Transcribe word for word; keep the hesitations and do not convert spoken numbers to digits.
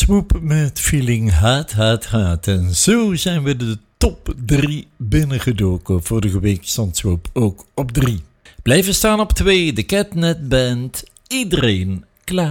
Swoop met Feeling Hard, Hard, Hard. En zo zijn we de top drie binnengedoken. Vorige week stond Swoop ook op drie. Blijven staan op twee, de Catnet Band. Iedereen